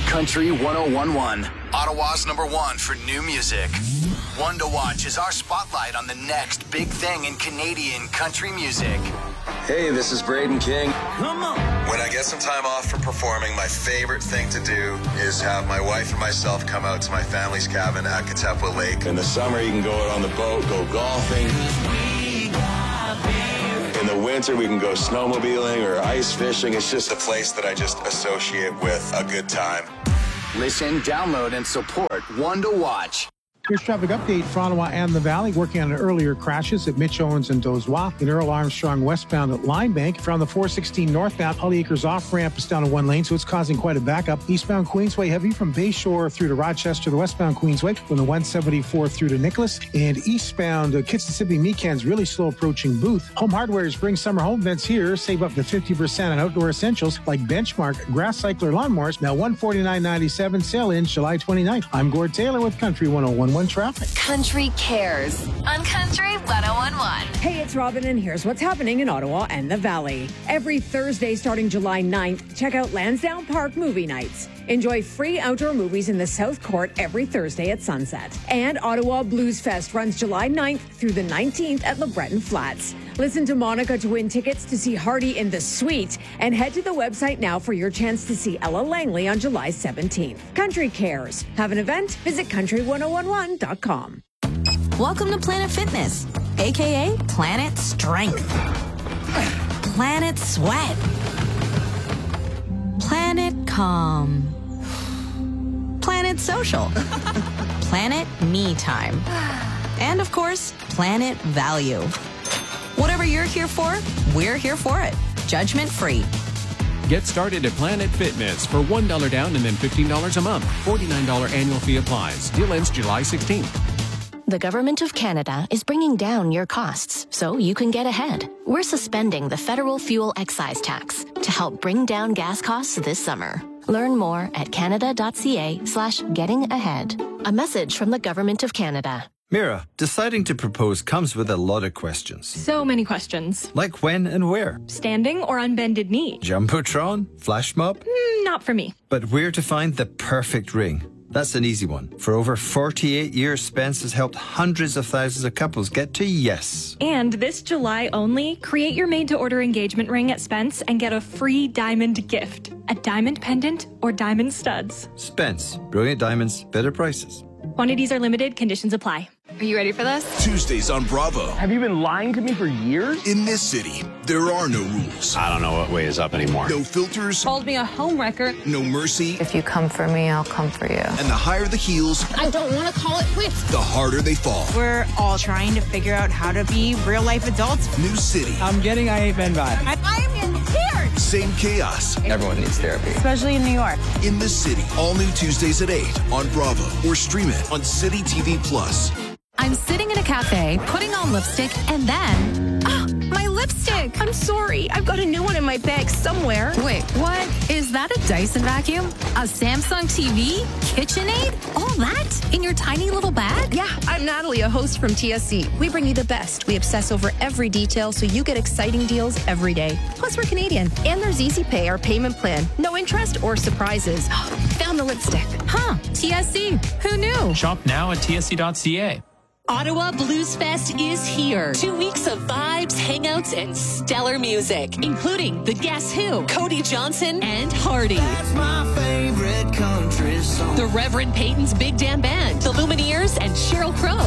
Country 101.1, Ottawa's #1 for new music. One to Watch is our spotlight on the next big thing in Canadian country music. Hey, this is Braden King. Come on. When I get some time off from performing, my favorite thing to do is have my wife and myself come out to my family's cabin at Katepwa Lake. In the summer, you can go out on the boat, go golfing. In the winter, we can go snowmobiling or ice fishing. It's just a place that I just associate with a good time. Listen, download, and support One to Watch. Here's traffic update for Ottawa and the Valley. Working on earlier crashes at Mitch Owens and Dozois. In Earl Armstrong westbound at Linebank. From the 416 northbound, Holly Acres off-ramp is down to one lane, so it's causing quite a backup. Eastbound Queensway heavy from Bayshore through to Rochester, the westbound Queensway, from the 174 through to Nicholas. And eastbound Kitsissippi Mecan's really slow approaching Booth. Home Hardware's Spring Summer Home Events here. Save up to 50% on outdoor essentials like Benchmark Grass Cycler lawnmowers. Now $149.97. Sale ends July 29th. I'm Gord Taylor with Country 101.1 Traffic. Country Cares on Country 101.1. Hey, it's Robin, and here's what's happening in Ottawa and the Valley. Every Thursday starting July 9th, check out Lansdowne Park Movie Nights. Enjoy free outdoor movies in the South Court every Thursday at sunset. And Ottawa Blues Fest runs July 9th through the 19th at LeBreton Flats. Listen to Monica to win tickets to see Hardy in the Suite, and head to the website now for your chance to see Ella Langley on July 17th. Country Cares. Have an event? Visit country1011.com. Welcome to Planet Fitness, aka Planet Strength, Planet Sweat, Planet Calm, Planet Social, Planet Me Time, and of course, Planet Value. Whatever you're here for, we're here for it. Judgment free. Get started at Planet Fitness for $1 down and then $15 a month. $49 annual fee applies. Deal ends July 16th. The Government of Canada is bringing down your costs so you can get ahead. We're suspending the federal fuel excise tax to help bring down gas costs this summer. Learn more at canada.ca/getting-ahead. A message from the Government of Canada. Mira, deciding to propose comes with a lot of questions. So many questions. Like when and where? Standing or on bended knee? Jumbotron? Flash mob? Not for me. But where to find the perfect ring? That's an easy one. For over 48 years, Spence has helped hundreds of thousands of couples get to yes. And this July only, create your made-to-order engagement ring at Spence and get a free diamond gift. A diamond pendant or diamond studs. Spence. Brilliant diamonds, better prices. Quantities are limited. Conditions apply. Are you ready for this? Tuesdays on Bravo. Have you been lying to me for years? In this city, there are no rules. I don't know what way is up anymore. No filters. Called me a homewrecker. No mercy. If you come for me, I'll come for you. And the higher the heels, I don't want to call it quits. The harder they fall. We're all trying to figure out how to be real-life adults. New city. I'm getting I Ain't Been vibe. I'm impaired. Same chaos. Everyone needs therapy. Especially in New York. In the City. All new Tuesdays at 8 on Bravo. Or stream it on City TV Plus. I'm sitting in a cafe, putting on lipstick, and then... Oh, my lipstick! I'm sorry. I've got a new one in my bag somewhere. Wait, what? Is that a Dyson vacuum? A Samsung TV? KitchenAid? All that? In your tiny little bag? Yeah, I'm Natalie, a host from TSC. We bring you the best. We obsess over every detail so you get exciting deals every day. Plus, we're Canadian. And there's Easy Pay, our payment plan. No interest or surprises. Found the lipstick. Huh, TSC. Who knew? Shop now at tsc.ca. Ottawa Blues Fest is here. 2 weeks of vibes, hangouts, and stellar music, including the Guess Who, Cody Johnson, and Hardy. That's my favorite country song. The Reverend Peyton's Big Dan Band, the Lumineers, and Sheryl Crow.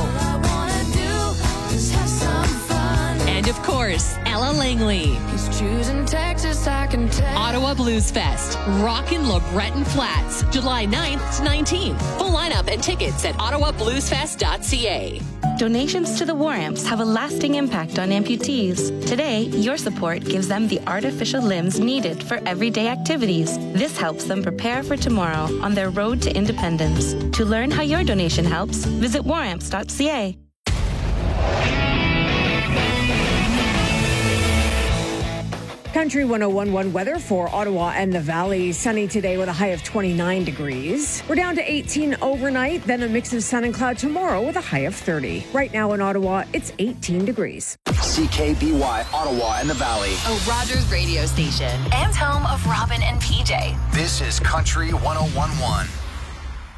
And of course, Ella Langley. Choosing Texas, I can tell. Ottawa Blues Fest, rockin' LeBreton Flats, July 9th to 19th. Full lineup and tickets at ottawabluesfest.ca. Donations to the War Amps have a lasting impact on amputees. Today, your support gives them the artificial limbs needed for everyday activities. This helps them prepare for tomorrow on their road to independence. To learn how your donation helps, visit waramps.ca. Country 101.1 weather for Ottawa and the Valley. Sunny today with a high of 29 degrees. We're down to 18 overnight, then a mix of sun and cloud tomorrow with a high of 30. Right now in Ottawa, it's 18 degrees. CKBY, Ottawa and the Valley. A Rogers radio station and home of Robin and PJ. This is Country 101.1.